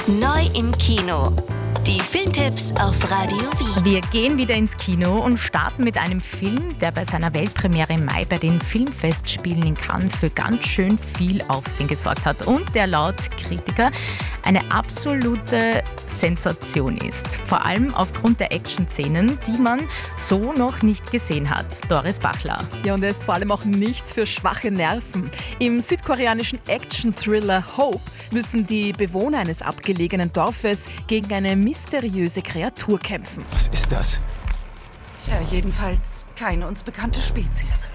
Neu im Kino. Die Filmtipps auf Radio Wien. Wir gehen wieder ins Kino und starten mit einem Film, der bei seiner Weltpremiere im Mai bei den Filmfestspielen in Cannes für ganz schön viel Aufsehen gesorgt hat und der laut Kritiker eine absolute Sensation ist. Vor allem aufgrund der Action-Szenen, die man so noch nicht gesehen hat. Doris Bachler. Ja, und er ist vor allem auch nichts für schwache Nerven. Im südkoreanischen Action-Thriller Hope müssen die Bewohner eines abgelegenen Dorfes gegen eine mysteriöse Kreatur kämpfen. Was ist das? Ja, jedenfalls keine uns bekannte Spezies.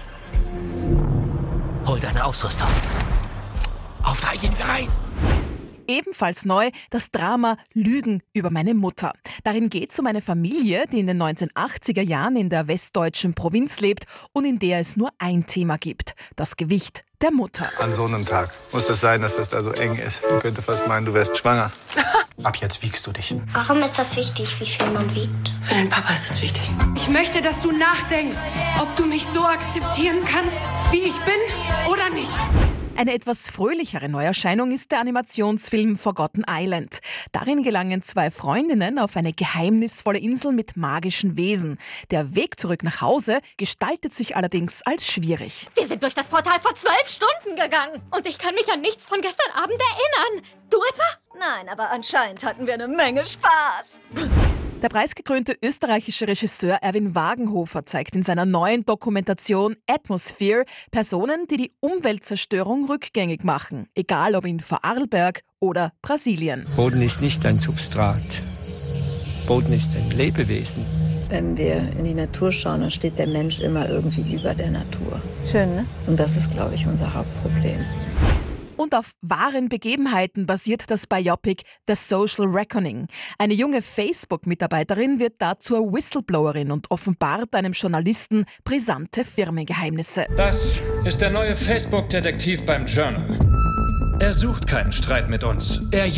Hol deine Ausrüstung. Auf 3 gehen wir rein. Ebenfalls neu das Drama Lügen über meine Mutter. Darin geht es um eine Familie, die in den 1980er Jahren in der westdeutschen Provinz lebt und in der es nur ein Thema gibt: das Gewicht der Mutter. An so einem Tag muss es sein, dass das da so eng ist. Man könnte fast meinen, du wärst schwanger. Ab jetzt wiegst du dich. Warum ist das wichtig, wie viel man wiegt? Für deinen Papa ist es wichtig. Ich möchte, dass du nachdenkst, ob du mich so akzeptieren kannst, wie ich bin oder nicht. Eine etwas fröhlichere Neuerscheinung ist der Animationsfilm Forgotten Island. Darin gelangen 2 Freundinnen auf eine geheimnisvolle Insel mit magischen Wesen. Der Weg zurück nach Hause gestaltet sich allerdings als schwierig. Wir sind durch das Portal vor 12 Stunden gegangen und ich kann mich an nichts von gestern Abend erinnern. Du etwa? Nein, aber anscheinend hatten wir eine Menge Spaß. Der preisgekrönte österreichische Regisseur Erwin Wagenhofer zeigt in seiner neuen Dokumentation Atmosphere Personen, die die Umweltzerstörung rückgängig machen. Egal ob in Vorarlberg oder Brasilien. Boden ist nicht ein Substrat. Boden ist ein Lebewesen. Wenn wir in die Natur schauen, dann steht der Mensch immer irgendwie über der Natur. Schön, ne? Und das ist, glaube ich, unser Hauptproblem. Und auf wahren Begebenheiten basiert das Biopic The Social Reckoning. Eine junge Facebook-Mitarbeiterin wird da zur Whistleblowerin und offenbart einem Journalisten brisante Firmengeheimnisse. Das ist der neue Facebook-Detektiv beim Journal. Er sucht keinen Streit mit uns. Er